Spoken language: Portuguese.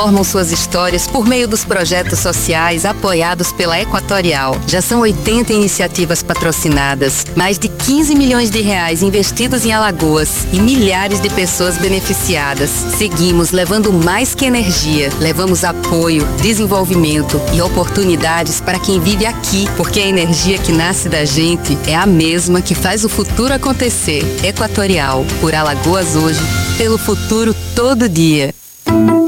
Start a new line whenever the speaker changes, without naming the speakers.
Formam suas histórias por meio dos projetos sociais apoiados pela Equatorial. Já são 80 iniciativas patrocinadas, mais de 15 milhões de reais investidos em Alagoas e milhares de pessoas beneficiadas. Seguimos levando mais que energia, levamos apoio, desenvolvimento e oportunidades para quem vive aqui, porque a energia que nasce da gente é a mesma que faz o futuro acontecer. Equatorial, por Alagoas hoje, pelo futuro todo dia.